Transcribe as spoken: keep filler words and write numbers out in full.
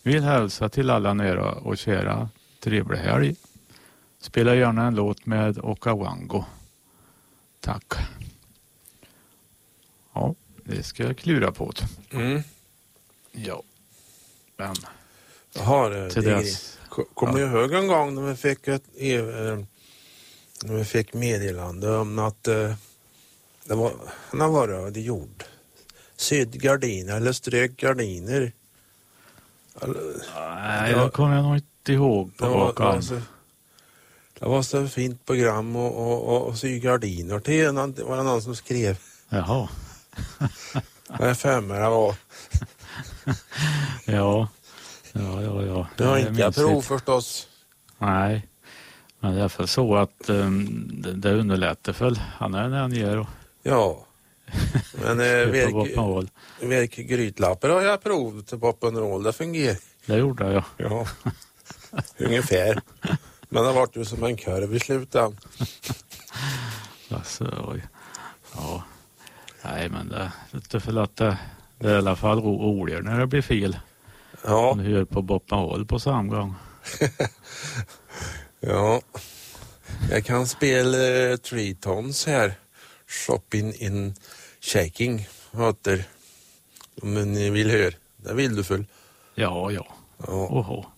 Vill hälsa till alla nära och kära. Trevlig helg. Spela gärna en låt med Okawango. Tack. Ja, det ska jag klura på. Mm. Ja. Men. Jaha, det, till det dess. Kommer Ja. du ihåg en gång när vi fick ett eh, när vi fick meddelande om att eh, det var, när var det det gjord? Sydd gardiner eller strök gardiner? Eller, Nej, ja, det kommer jag nog inte ihåg på det var, det var bakan. så, det var så fint program och, och, och, och sy gardiner till. Någon, var det någon som skrev? Jaha. Det är femmer det var. Ja. Ja, ja, ja. Det var Jag inte jag minns prov inte. förstås. Nej. Men det är för så att um, det, det underlättar för han är när han ger och Ja. Men eh, verk, verk grytlappar har jag provat till Poppenroll. Det fungerar. Det gjorde jag. Ja. Ungefär. Men det var ju som en kurv i slutet. Alltså, oj. Ja. Nej, men det, det är för att det, det är i alla fall ro, roligare när det blir fel. Ja. Om du gör på Boppenhåll på samma gång. Ja. Jag kan spela uh, Three Tons här. Shopping in Shaking. Åter. Om ni vill höra. Det vill du full. Ja, ja. Ja. Oho.